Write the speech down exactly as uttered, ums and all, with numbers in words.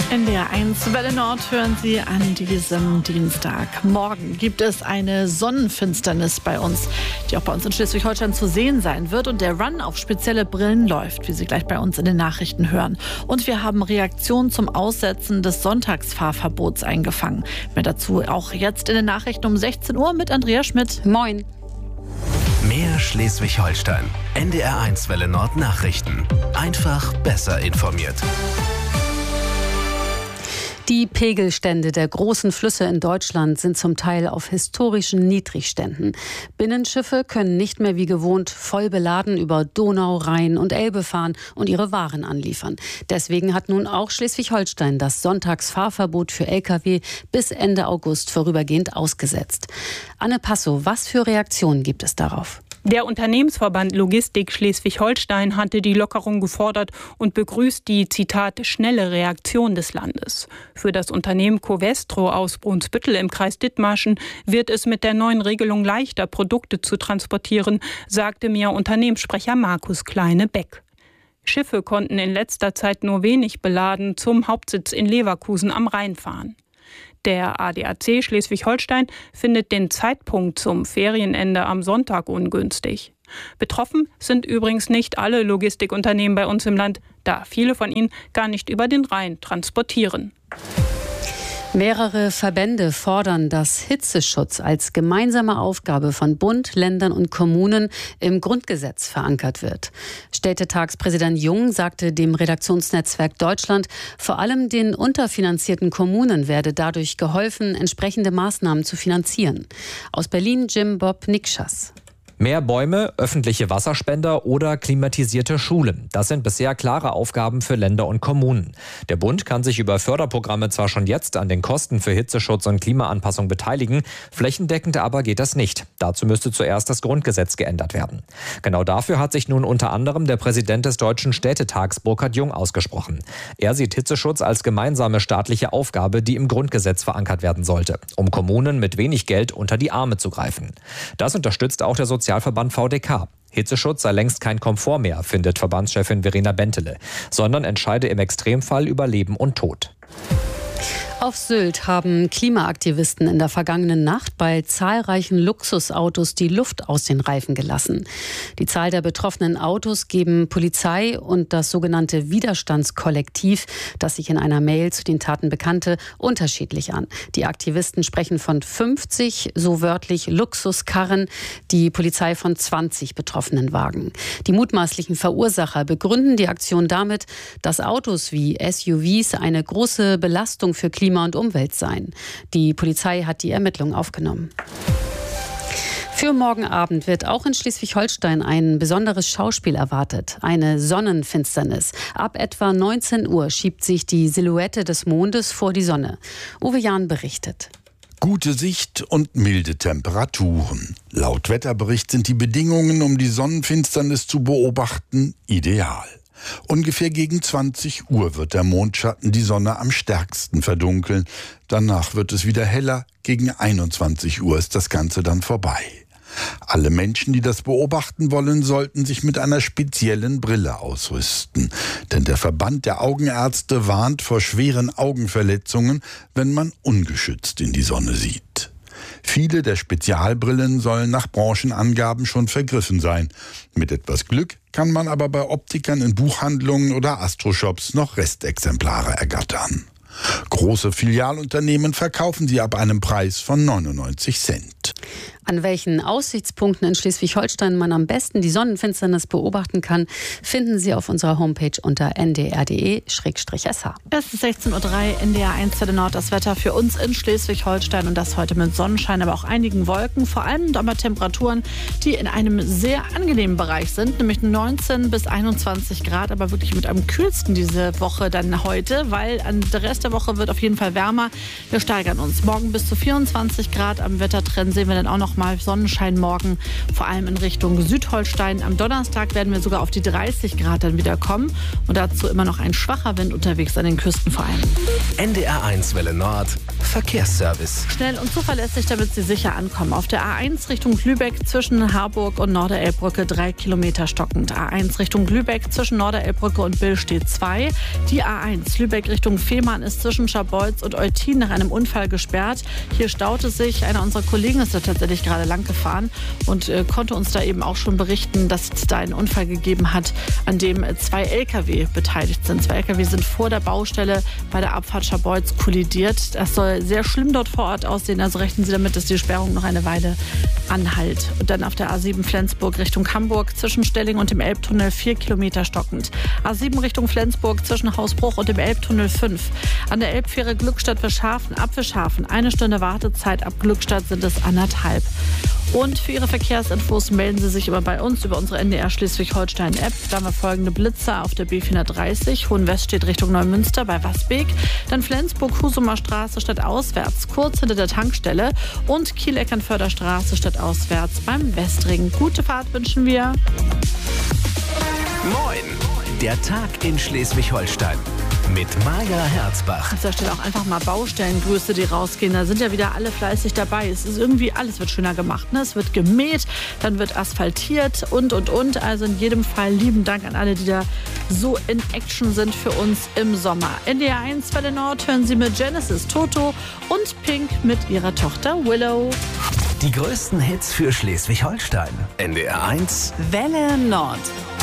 N D R eins Welle Nord hören Sie an diesem Dienstag. Morgen gibt es eine Sonnenfinsternis bei uns, die auch bei uns in Schleswig-Holstein zu sehen sein wird. Und der Run auf spezielle Brillen läuft, wie Sie gleich bei uns in den Nachrichten hören. Und wir haben Reaktionen zum Aussetzen des Sonntagsfahrverbots eingefangen. Mehr dazu auch jetzt in den Nachrichten um sechzehn Uhr mit Andrea Schmidt. Moin. Mehr Schleswig-Holstein. N D R eins Welle Nord Nachrichten. Einfach besser informiert. Die Pegelstände der großen Flüsse in Deutschland sind zum Teil auf historischen Niedrigständen. Binnenschiffe können nicht mehr wie gewohnt voll beladen über Donau, Rhein und Elbe fahren und ihre Waren anliefern. Deswegen hat nun auch Schleswig-Holstein das Sonntagsfahrverbot für L K W bis Ende August vorübergehend ausgesetzt. Anne Passow, was für Reaktionen gibt es darauf? Der Unternehmensverband Logistik Schleswig-Holstein hatte die Lockerung gefordert und begrüßt die, Zitat, schnelle Reaktion des Landes. Für das Unternehmen Covestro aus Brunsbüttel im Kreis Dithmarschen wird es mit der neuen Regelung leichter, Produkte zu transportieren, sagte mir Unternehmenssprecher Markus Kleine-Beck. Schiffe konnten in letzter Zeit nur wenig beladen zum Hauptsitz in Leverkusen am Rhein fahren. Der A D A C Schleswig-Holstein findet den Zeitpunkt zum Ferienende am Sonntag ungünstig. Betroffen sind übrigens nicht alle Logistikunternehmen bei uns im Land, da viele von ihnen gar nicht über den Rhein transportieren. Mehrere Verbände fordern, dass Hitzeschutz als gemeinsame Aufgabe von Bund, Ländern und Kommunen im Grundgesetz verankert wird. Städtetagspräsident Jung sagte dem Redaktionsnetzwerk Deutschland, vor allem den unterfinanzierten Kommunen werde dadurch geholfen, entsprechende Maßnahmen zu finanzieren. Aus Berlin Jim Bob Nikschas. Mehr Bäume, öffentliche Wasserspender oder klimatisierte Schulen. Das sind bisher klare Aufgaben für Länder und Kommunen. Der Bund kann sich über Förderprogramme zwar schon jetzt an den Kosten für Hitzeschutz und Klimaanpassung beteiligen, flächendeckend aber geht das nicht. Dazu müsste zuerst das Grundgesetz geändert werden. Genau dafür hat sich nun unter anderem der Präsident des Deutschen Städtetags Burkhard Jung ausgesprochen. Er sieht Hitzeschutz als gemeinsame staatliche Aufgabe, die im Grundgesetz verankert werden sollte, um Kommunen mit wenig Geld unter die Arme zu greifen. Das unterstützt auch der Sozial Sozialverband V D K. Hitzeschutz sei längst kein Komfort mehr, findet Verbandschefin Verena Bentele, sondern entscheide im Extremfall über Leben und Tod. Auf Sylt haben Klimaaktivisten in der vergangenen Nacht bei zahlreichen Luxusautos die Luft aus den Reifen gelassen. Die Zahl der betroffenen Autos geben Polizei und das sogenannte Widerstandskollektiv, das sich in einer Mail zu den Taten bekannte, unterschiedlich an. Die Aktivisten sprechen von fünfzig, so wörtlich, Luxuskarren, die Polizei von zwanzig betroffenen Wagen. Die mutmaßlichen Verursacher begründen die Aktion damit, dass Autos wie S U Vs eine große Belastung für Klima und Umwelt seien. Die Polizei hat die Ermittlungen aufgenommen. Für morgen Abend wird auch in Schleswig-Holstein ein besonderes Schauspiel erwartet, eine Sonnenfinsternis. Ab etwa neunzehn Uhr schiebt sich die Silhouette des Mondes vor die Sonne. Uwe Jahn berichtet. Gute Sicht und milde Temperaturen. Laut Wetterbericht sind die Bedingungen, um die Sonnenfinsternis zu beobachten, ideal. Ungefähr gegen zwanzig Uhr wird der Mondschatten die Sonne am stärksten verdunkeln. Danach wird es wieder heller. Gegen einundzwanzig Uhr ist das Ganze dann vorbei. Alle Menschen, die das beobachten wollen, sollten sich mit einer speziellen Brille ausrüsten. Denn der Verband der Augenärzte warnt vor schweren Augenverletzungen, wenn man ungeschützt in die Sonne sieht. Viele der Spezialbrillen sollen nach Branchenangaben schon vergriffen sein. Mit etwas Glück kann man aber bei Optikern in Buchhandlungen oder Astroshops noch Restexemplare ergattern. Große Filialunternehmen verkaufen sie ab einem Preis von neunundneunzig Cent. An welchen Aussichtspunkten in Schleswig-Holstein man am besten die Sonnenfinsternis beobachten kann, finden Sie auf unserer Homepage unter n d r punkt d e slash s h. Es ist sechzehn Uhr drei, N D R eins Welle Nord, das Wetter für uns in Schleswig-Holstein und das heute mit Sonnenschein, aber auch einigen Wolken, vor allem aber Temperaturen, die in einem sehr angenehmen Bereich sind, nämlich neunzehn bis einundzwanzig Grad, aber wirklich mit am kühlsten diese Woche dann heute, weil der Rest der Woche wird auf jeden Fall wärmer. Wir steigern uns morgen bis zu vierundzwanzig Grad, am Wettertrend sehen wir dann auch noch mal Sonnenschein morgen, vor allem in Richtung Südholstein. Am Donnerstag werden wir sogar auf die dreißig Grad dann wieder kommen und dazu immer noch ein schwacher Wind unterwegs an den Küsten vor allem. N D R eins Welle Nord, Verkehrsservice. Schnell und zuverlässig, damit Sie sicher ankommen. Auf der A eins Richtung Lübeck zwischen Harburg und Norderelbbrücke drei Kilometer stockend. A eins Richtung Lübeck zwischen Norderelbbrücke und Billstedt zwei. Die A eins Lübeck Richtung Fehmarn ist zwischen Scharbeutz und Eutin nach einem Unfall gesperrt. Hier staute sich. Einer unserer Kollegen ist da tatsächlich gerade lang gefahren und äh, konnte uns da eben auch schon berichten, dass es da einen Unfall gegeben hat, an dem zwei L K W beteiligt sind. Zwei L K W sind vor der Baustelle bei der Abfahrt Scharbeutz kollidiert. Das soll sehr schlimm dort vor Ort aussehen. Also rechnen Sie damit, dass die Sperrung noch eine Weile anhält. Und dann auf der A sieben Flensburg Richtung Hamburg zwischen Stelling und dem Elbtunnel vier Kilometer stockend. A sieben Richtung Flensburg zwischen Hausbruch und dem Elbtunnel fünf. An der Elbfähre Glückstadt-Wischhafen ab Wischhafen eine Stunde Wartezeit, ab Glückstadt sind es anderthalb. Und für Ihre Verkehrsinfos melden Sie sich immer bei uns über unsere N D R Schleswig-Holstein-App. Da haben wir folgende Blitzer auf der B vierhundertdreißig. Hohenweststedt Richtung Neumünster bei Wasbeek. Dann Flensburg-Husumer Straße stadtauswärts, kurz hinter der Tankstelle. Und Kiel-Eckernförder Straße stadtauswärts beim Westring. Gute Fahrt wünschen wir. Moin, der Tag in Schleswig-Holstein. Mit Maja Herzbach. An dieser Stelle auch einfach mal Baustellengrüße, die rausgehen. Da sind ja wieder alle fleißig dabei. Es ist irgendwie, alles wird schöner gemacht. Ne? Es wird gemäht, dann wird asphaltiert und, und, und. Also in jedem Fall lieben Dank an alle, die da so in Action sind für uns im Sommer. N D R eins Welle Nord hören Sie mit Genesis Toto und Pink mit ihrer Tochter Willow. Die größten Hits für Schleswig-Holstein. N D R eins Welle Nord.